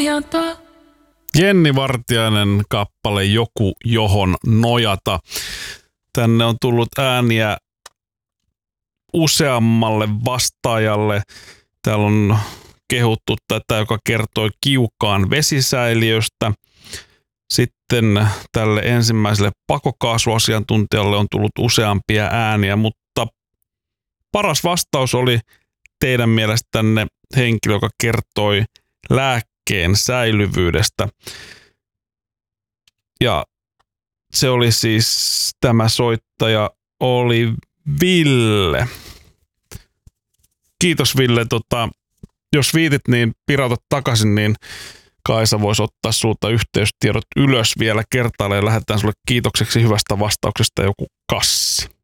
nojata. Jenni Vartiainen kappale Joku, johon nojata. Tänne on tullut ääniä useammalle vastaajalle. Täällä on kehuttu tätä, joka kertoi Kiukaan vesisäiliöstä. Sitten tälle ensimmäiselle pakokaasuasiantuntijalle on tullut useampia ääniä, mutta paras vastaus oli teidän mielestänne henkilö, joka kertoi lääkkeen säilyvyydestä. Ja se oli siis, tämä soittaja oli Ville. Kiitos Ville. Jos viitit, niin pirauta takaisin, niin Kaisa voisi ottaa sulta yhteystiedot ylös vielä kertaalleen. Lähetään sulle kiitokseksi hyvästä vastauksesta joku kassi.